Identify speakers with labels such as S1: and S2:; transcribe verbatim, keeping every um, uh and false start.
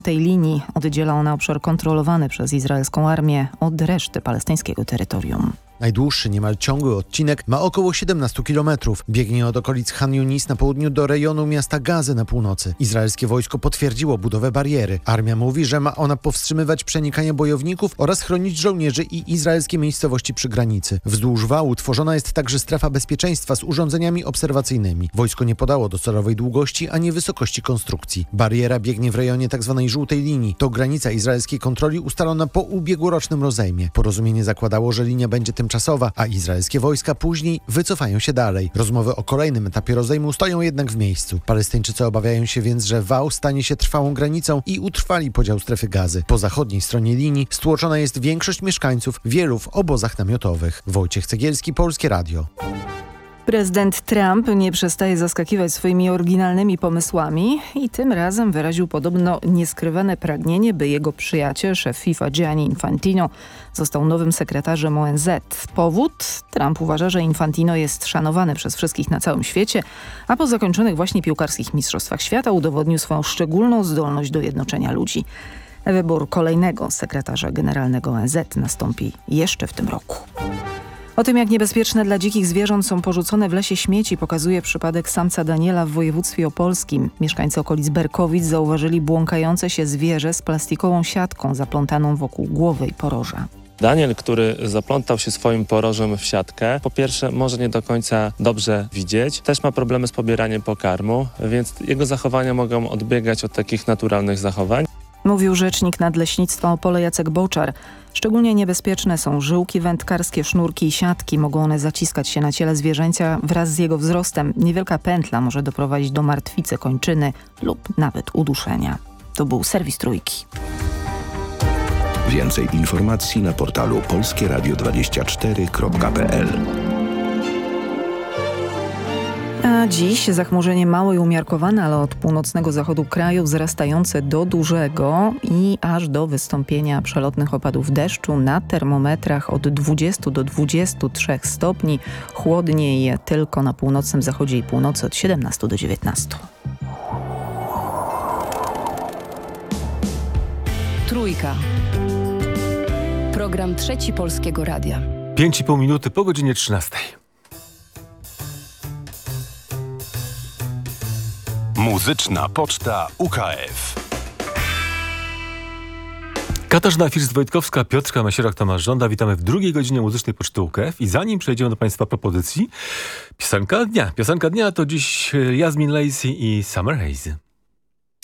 S1: tej linii oddziela ona obszar kontrolowany przez izraelską armię od reszty palestyńskiego terytorium.
S2: Najdłuższy, niemal ciągły odcinek ma około siedemnaście kilometrów. Biegnie od okolic Chan Yunis na południu do rejonu miasta Gazy na północy. Izraelskie wojsko potwierdziło budowę bariery. Armia mówi, że ma ona powstrzymywać przenikanie bojowników oraz chronić żołnierzy i izraelskie miejscowości przy granicy. Wzdłuż wału tworzona jest także strefa bezpieczeństwa z urządzeniami obserwacyjnymi. Wojsko nie podało docelowej długości ani wysokości konstrukcji. Bariera biegnie w rejonie tzw. żółtej linii. To granica izraelskiej kontroli ustalona po ubiegłorocznym rozejmie. Porozumienie zakładało, że linia będzie tym czasowa, a izraelskie wojska później wycofają się dalej. Rozmowy o kolejnym etapie rozejmu stoją jednak w miejscu. Palestyńczycy obawiają się więc, że wał stanie się trwałą granicą i utrwali podział strefy Gazy. Po zachodniej stronie linii stłoczona jest większość mieszkańców wielu w obozach namiotowych. Wojciech Cegielski, Polskie Radio.
S1: Prezydent Trump nie przestaje zaskakiwać swoimi oryginalnymi pomysłami i tym razem wyraził podobno nieskrywane pragnienie, by jego przyjaciel, szef FIFA Gianni Infantino, został nowym sekretarzem O N Z. Powód? Trump uważa, że Infantino jest szanowany przez wszystkich na całym świecie, a po zakończonych właśnie piłkarskich mistrzostwach świata udowodnił swoją szczególną zdolność do jednoczenia ludzi. Wybór kolejnego sekretarza generalnego O N Z nastąpi jeszcze w tym roku. O tym, jak niebezpieczne dla dzikich zwierząt są porzucone w lesie śmieci, pokazuje przypadek samca Daniela w województwie opolskim. Mieszkańcy okolic Berkowic zauważyli błąkające się zwierzę z plastikową siatką zaplątaną wokół głowy i poroża.
S3: Daniel, który zaplątał się swoim porożem w siatkę, po pierwsze może nie do końca dobrze widzieć, też ma problemy z pobieraniem pokarmu, więc jego zachowania mogą odbiegać od takich naturalnych zachowań.
S1: Mówił rzecznik Nadleśnictwa Opole Jacek Boczar. Szczególnie niebezpieczne są żyłki wędkarskie, sznurki i siatki. Mogą one zaciskać się na ciele zwierzęcia wraz z jego wzrostem. Niewielka pętla może doprowadzić do martwicy kończyny lub nawet uduszenia. To był serwis Trójki.
S4: Więcej informacji na portalu polskie radio dwadzieścia cztery kropka p l.
S1: A dziś zachmurzenie małe i umiarkowane, ale od północnego zachodu kraju wzrastające do dużego i aż do wystąpienia przelotnych opadów deszczu na termometrach od dwudziestu do dwudziestu trzech stopni. Chłodniej tylko na północnym zachodzie i północy od siedemnastu do dziewiętnastu.
S5: Trójka. Program Trzeci Polskiego Radia.
S6: Pięć i pół minuty po godzinie trzynastej.
S4: Muzyczna Poczta U K F.
S6: Katarzyna First-Wojtkowska, Piotrka Masierak, Tomasz Żąda. Witamy w drugiej godzinie Muzycznej Poczty U K F. I zanim przejdziemy do Państwa propozycji, piosenka dnia. Piosenka dnia to dziś Jasmine Lacey i Summer Haze.